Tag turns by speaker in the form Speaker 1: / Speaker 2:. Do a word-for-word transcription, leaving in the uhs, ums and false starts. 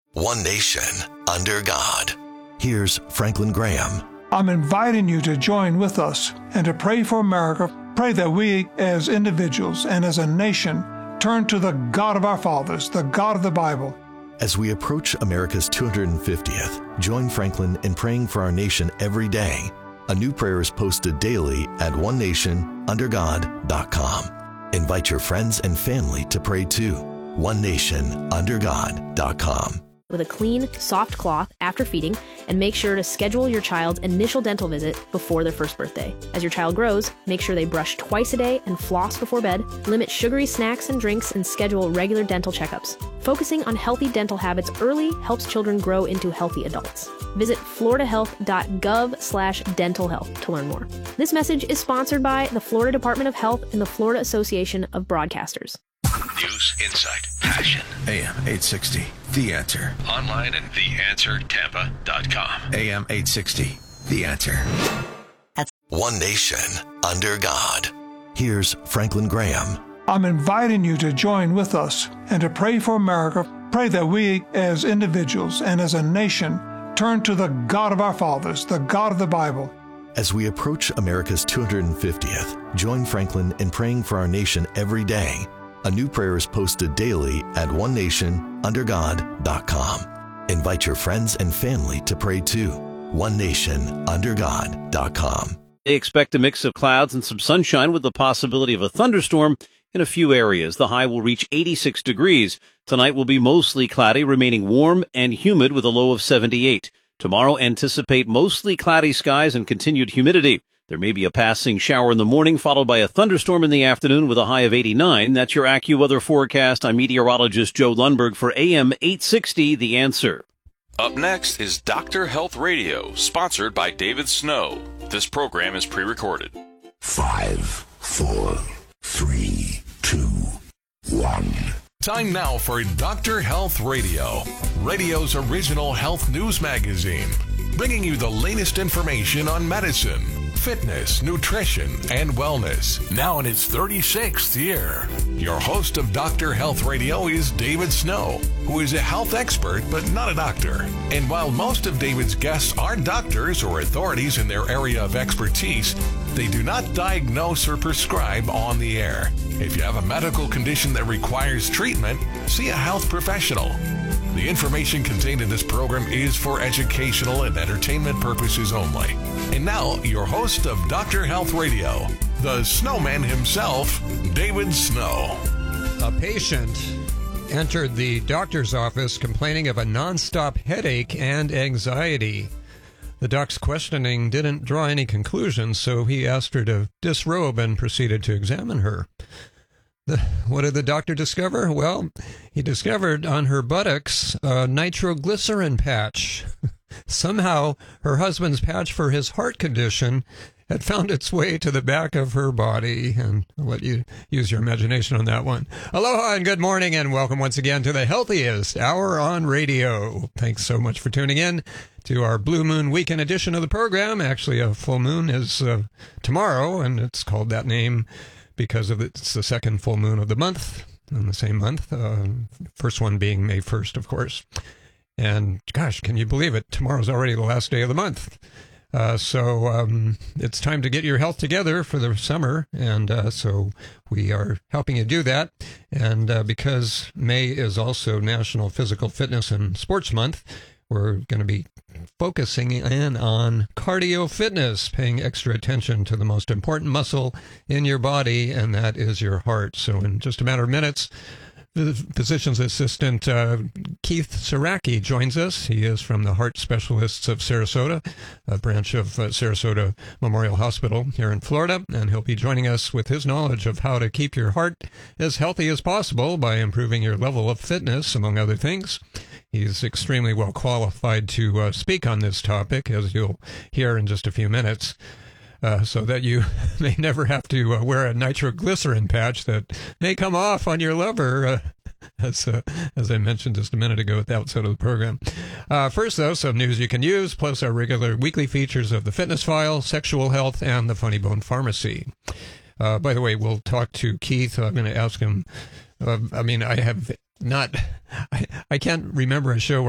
Speaker 1: One nation, under God. Here's Franklin Graham.
Speaker 2: I'm inviting you to join with us and to pray for America. Pray that we, as individuals and as a nation, turn to the God of our fathers, the God of the Bible.
Speaker 1: As we approach America's two hundred fiftieth, join Franklin in praying for our nation every day. A new prayer is posted daily at one nation under god dot com. Invite your friends and family to pray too. one nation under god dot com.
Speaker 3: With a clean, soft cloth after feeding, and make sure to schedule your child's initial dental visit before their first birthday. As your child grows, make sure they brush twice a day and floss before bed, limit sugary snacks and drinks, and schedule regular dental checkups. Focusing on healthy dental habits early helps children grow into healthy adults. Visit florida health dot gov slash dental health to learn more. This message is sponsored by the Florida Department of Health and the Florida Association of Broadcasters.
Speaker 4: News, insight, passion. A M eight sixty, The Answer. Online at the answer tampa dot com. A M eight sixty, The Answer.
Speaker 1: One nation, under God. Here's Franklin Graham.
Speaker 2: I'm inviting you to join with us and to pray for America. Pray that we, as individuals and as a nation, turn to the God of our fathers, the God of the Bible.
Speaker 1: As we approach America's two hundred fiftieth, join Franklin in praying for our nation every day. A new prayer is posted daily at one nation under god dot com. Invite your friends and family to pray too. one nation under god dot com.
Speaker 5: They expect a mix of clouds and some sunshine with the possibility of a thunderstorm in a few areas. The high will reach eighty-six degrees. Tonight will be mostly cloudy, remaining warm and humid with a low of seventy-eight. Tomorrow, anticipate mostly cloudy skies and continued humidity. There may be a passing shower in the morning, followed by a thunderstorm in the afternoon with a high of eighty-nine. That's your AccuWeather forecast. I'm meteorologist Joe Lundberg for A M eight sixty, The Answer.
Speaker 6: Up next is Doctor Health Radio, sponsored by David Snow. This program is pre-recorded.
Speaker 7: Five, four, three, two, one.
Speaker 8: Time now for Doctor Health Radio, radio's original health news magazine, bringing you the latest information on medicine, fitness, nutrition, and wellness. Now in its thirty-sixth year. Your host of Doctor Health Radio is David Snow, who is a health expert but not a doctor. And while most of David's guests are doctors or authorities in their area of expertise, they do not diagnose or prescribe on the air. If you have a medical condition that requires treatment, see a health professional. The information contained in this program is for educational and entertainment purposes only. And now, your host of Doctor Health Radio, the snowman himself, David Snow.
Speaker 9: A patient entered the doctor's office complaining of a nonstop headache and anxiety. The doc's questioning didn't draw any conclusions, so he asked her to disrobe and proceeded to examine her. The, what did the doctor discover? Well, he discovered on her buttocks a nitroglycerin patch. Somehow, her husband's patch for his heart condition had found its way to the back of her body. And I'll let you use your imagination on that one. Aloha and good morning, and welcome once again to the healthiest hour on radio. Thanks so much for tuning in to our Blue Moon Weekend edition of the program. Actually, a full moon is uh, tomorrow, and it's called that name because of it's the second full moon of the month, in the same month. Uh, first one being May first, of course. And gosh, can you believe it? Tomorrow's already the last day of the month. Uh, so um, it's time to get your health together for the summer. And uh, so we are helping you do that. And uh, because May is also National Physical Fitness and Sports Month, we're going to be focusing in on cardio fitness, paying extra attention to the most important muscle in your body, and that is your heart. So in just a matter of minutes, the physician's assistant, uh, Keith Saraki, joins us. He is from the Heart Specialists of Sarasota, a branch of uh, Sarasota Memorial Hospital here in Florida, and he'll be joining us with his knowledge of how to keep your heart as healthy as possible by improving your level of fitness, among other things. He's extremely well qualified to uh, speak on this topic, as you'll hear in just a few minutes. Uh, so that you may never have to uh, wear a nitroglycerin patch that may come off on your liver, uh, as uh, as I mentioned just a minute ago at the outset of the program. Uh, first, though, some news you can use, plus our regular weekly features of the Fitness File, Sexual Health, and the Funny Bone Pharmacy. Uh, by the way, we'll talk to Keith. I'm going to ask him, uh, I mean, I have not, I, I can't remember a show where